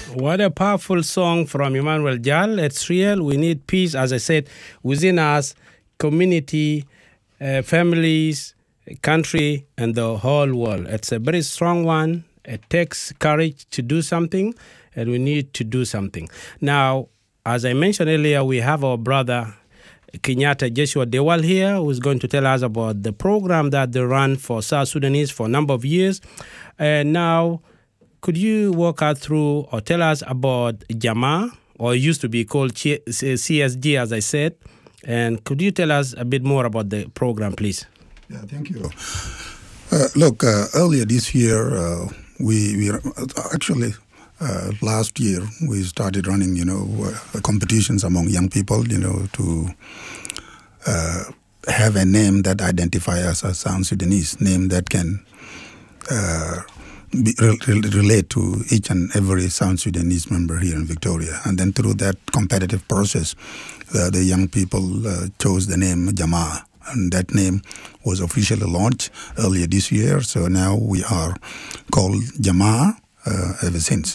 What a powerful song from Emmanuel Jal. It's real. We need peace, as I said, within us, community, families, country, and the whole world. It's a very strong one. It takes courage to do something, and we need to do something. Now, as I mentioned earlier, we have our brother Kenyatta Joshua Dewal here, who is going to tell us about the program that they run for South Sudanese for a number of years. And now, could you walk us through or tell us about Jamaa, or it used to be called CSG, as I said, and could you tell us a bit more about the program, please? Yeah, thank you. Look, earlier this year, we actually last year we started running, competitions among young people, to have a name that identifies us as South Sudanese, name that can relate to each and every South Sudanese member here in Victoria. And then through that competitive process, the young people chose the name Jamaa. And that name was officially launched earlier this year. So now we are called Jamaa ever since.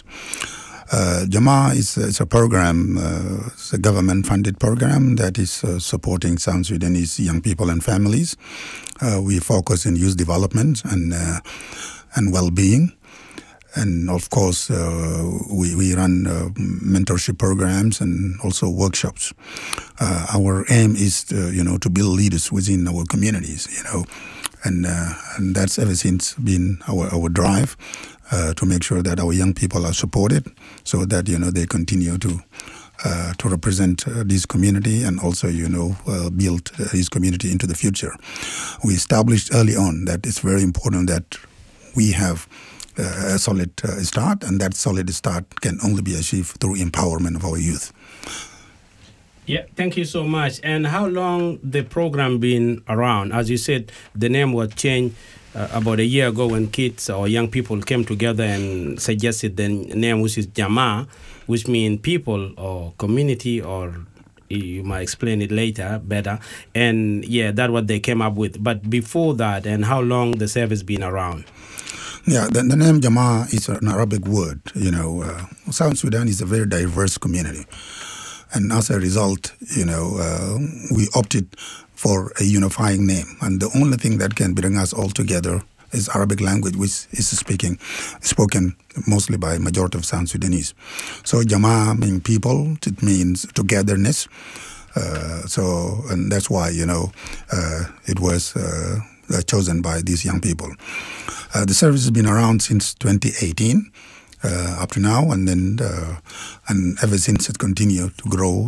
Jamaa is a program, it's a government-funded program that is supporting South Sudanese young people and families. We focus on youth development and well-being. And of course, we run mentorship programs and also workshops. Our aim is to build leaders within our communities, and that's ever since been our drive to make sure that our young people are supported, so that they continue to represent this community and also build this community into the future. We established early on that it's very important that we have a solid start, and that solid start can only be achieved through empowerment of our youth. Yeah, thank you so much. And how long the program been around? As you said, the name was changed about a year ago when kids or young people came together and suggested the name, which is Jamaa, which means people or community, or you might explain it later better. And yeah, that's what they came up with. But before that, and how long the service been around? Yeah, the name Jamaa is an Arabic word. South Sudan is a very diverse community. And as a result, we opted for a unifying name. And the only thing that can bring us all together is Arabic language, which is spoken mostly by majority of South Sudanese. So Jamaa means people, it means togetherness. And that's why, it was chosen by these young people. The service has been around since 2018 up to now, and then and ever since it continued to grow,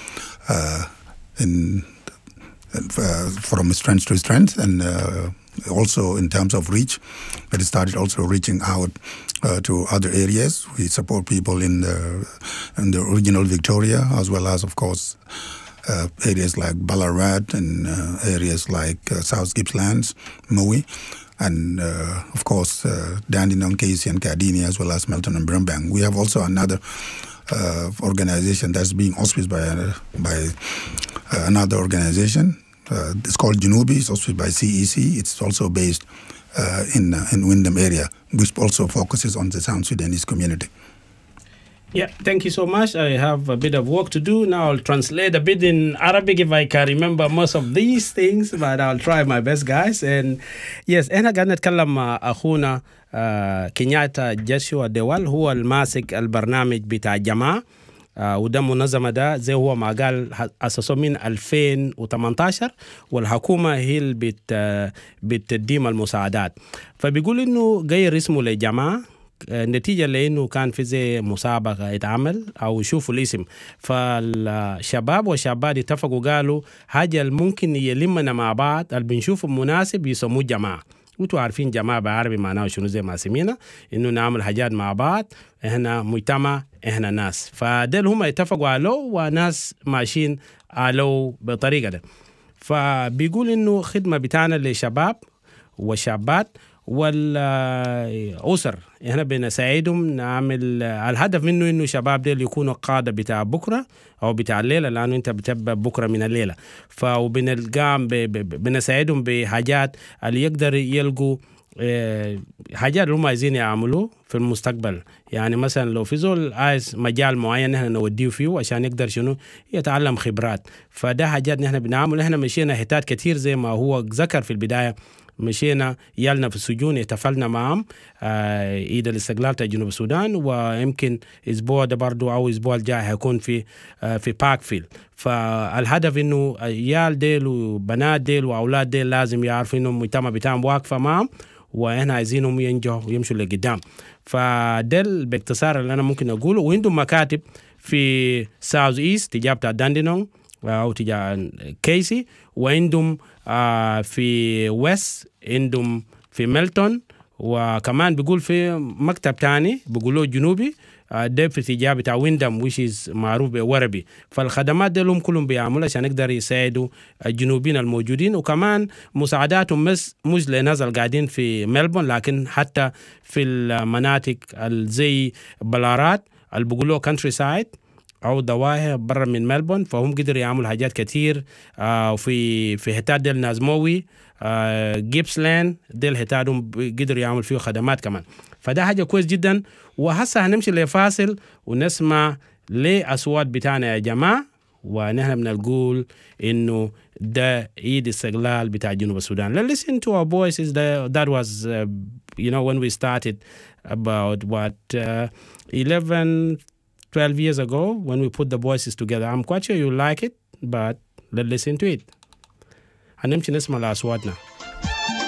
from strength to strength, and also in terms of reach, it started also reaching out to other areas. We support people in the regional Victoria, as well as, of course, areas like Ballarat and areas like South Gippsland, Maui, and of course Dandenong, Casey and Kadini, as well as Melton and Brimbank. We have also another organization that's being auspiced by another organization. It's called Junubi. It's auspiced by CEC. It's also based in Windham area, which also focuses on the South Sudanese community. Yeah, thank you so much. I have a bit of work to do. Now I'll translate a bit in Arabic if I can remember most of these things, but I'll try my best, guys. And yes, أنا قاعد نتكلم مع أخونا كينياتا جوشوا ديوال، هو الماسك البرنامج بتاع جماعة، وده منظمة ده زي هو ما قال أسسوا من 2018، والحكومة هي اللي بتقدم المساعدات. فبيقول إنه غير اسمه لجماعة نتيجة لأنه كان في زي مسابقة يتعمل أو يشوفوا الاسم، فالشباب والشابات اتفقوا قالوا حاجة ممكن يلمنا مع بعض اللي بنشوفه مناسب يسموه جماعة. وانتوا عارفين جماعة بعربي معناه شنو زي ما سمينا، إنه نعمل حاجات مع بعض، إحنا مجتمع، إحنا ناس. فدل هم اتفقوا عليه وناس ماشيين عليه بطريقة ده. فبيقول إنه خدمة بتاعنا للشباب والشابات والأسر، احنا بنساعدهم نعمل الهدف منه انه شباب ديل يكونوا قادة بتاع بكرة او بتاع الليلة، لانه انت بتبقى بكرة من الليلة. فبنلقاهم بنساعدهم بحاجات اللي يقدر يلقوا حاجات اللي هم عايزين يعملوا في المستقبل. يعني مثلا لو في زول عايز مجال معين نحن نوديه فيه عشان يقدر شنو يتعلم خبرات، فده حاجات نحن بنعمل. نحن مشينا حتات كتير زي ما هو ذكر في البداية، مشينا يالنا في السجون احتفلنا معهم عيد الاستقلال تاع جنوب السودان، ويمكن اسبوع ده برضو او اسبوع الجاي هيكون في باركفيل. فالهدف انه عيال ديل وبنات ديل واولاد ديل لازم يعرفوا انه المجتمع بتاعهم واقفه معهم، واحنا عايزينهم ينجحوا ويمشوا لقدام. فدل باختصار اللي انا ممكن اقوله. وعندهم مكاتب في ساوث ايست تجاه بتاع داندينونغ او تجاه كيسي، وعندهم في ويست، عندهم في ميلتون، وكمان بيقول في مكتب تاني بيقولوا جنوبي ده في اتجاه بتاع ويندم ويش معروف بوربي. فالخدمات دي لهم كلهم بيعملوا عشان يقدروا يساعدوا الجنوبيين الموجودين، وكمان مساعداتهم مش لناس قاعدين في ملبون، لكن حتى في المناطق زي بلارات اللي بيقولوا كانتري سايد أو ضواحي برا من ملبون، فهم قدروا يعملوا حاجات كتير. وفي حتات ديل نازموي جيبسلاند ديل حتاتهم قدروا يعملوا فيه خدمات كمان. فده حاجة كويس جدا. وهسه هنمشي لفاصل ونسمع لأصوات بتاعنا يا جماعة، ونحن بنقول إنه ده عيد استقلال بتاع جنوب السودان. Let's listen to our voices. That was when we started about 11-12 years ago when we put the voices together. I'm quite sure you like it, but let's listen to it. هنمشي نسمع لأصواتنا.